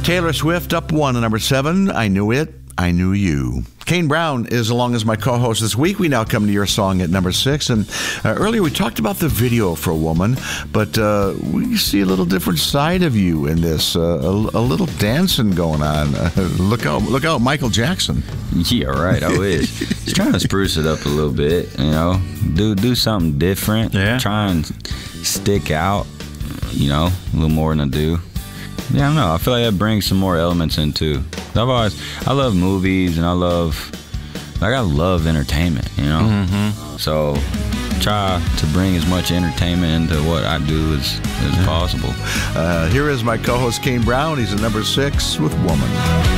Taylor Swift up 1 at number 7. I Knew It, I Knew You. Kane Brown is along as my co-host this week. We now come to your song at number 6. And earlier we talked about the video for Woman, but we see a little different side of you in this. A little dancing going on. Look out, Michael Jackson. Yeah, right. I wish. Just trying to spruce it up a little bit, you know. Do something different. Yeah. Try and stick out, you know, a little more than I do. Yeah, I don't know. I feel like that brings some more elements in too. I love movies and I love entertainment, you know? Mm-hmm. So try to bring as much entertainment into what I do as possible. Here is my co-host Kane Brown. He's at number 6 with Woman.